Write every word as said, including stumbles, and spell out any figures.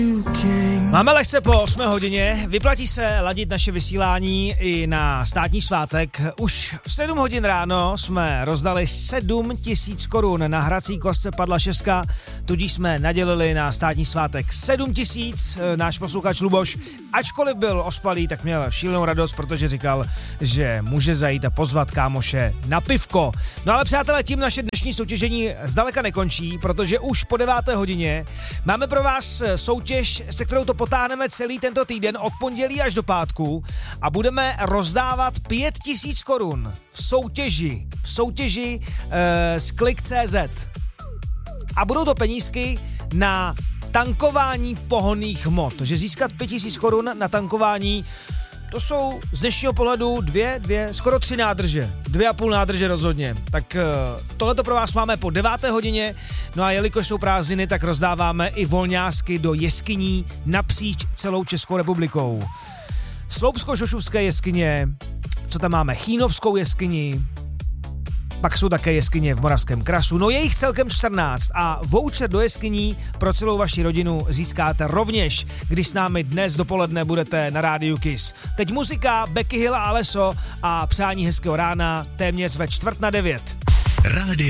Máme lehce po osmé hodině, vyplatí se ladit naše vysílání i na státní svátek. Už v sedm hodin ráno jsme rozdali sedm tisíc korun, na hrací kostce padla šestka, tudíž jsme nadělili na státní svátek sedm tisíc. Náš posluchač Luboš, ačkoliv byl ospalý, tak měl šílenou radost, protože říkal, že může zajít a pozvat kámoše na pivko. No ale přátelé, tím naše dnešní soutěžení zdaleka nekončí, protože už po deváté hodině máme pro vás soutěž, se kterou to potáhneme celý tento týden od pondělí až do pátku a budeme rozdávat pět tisíc korun v soutěži, v soutěži e, z klik tečka cé zet. A budou to penízky na tankování pohonných hmot. Takže získat pět tisíc korun na tankování, to jsou z dnešního pohledu dvě, dvě, skoro tři nádrže. Dvě a půl nádrže rozhodně. Tak tohleto pro vás máme po deváté hodině. No a jelikož jsou prázdniny, tak rozdáváme i volňásky do jeskyní napříč celou Českou republikou. Sloupsko-Šošovské jeskyně, co tam máme, Chínovskou jeskyni, pak jsou také jeskyně v Moravském krasu, no je jich celkem čtrnáct a voucher do jeskyní pro celou vaši rodinu získáte rovněž, když s námi dnes dopoledne budete na rádiu Kiss. Teď muzika, Becky Hill a Alesso a přání hezkého rána téměř ve čtvrt na devět. Rádio